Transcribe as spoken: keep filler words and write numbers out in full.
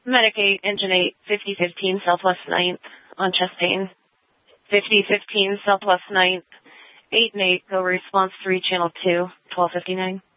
Medic eight, Engine eight, fifty fifteen, Southwest ninth on Chastain. fifty fifteen, Southwest ninth, eight and eight, go response three, Channel two, twelve fifty-nine.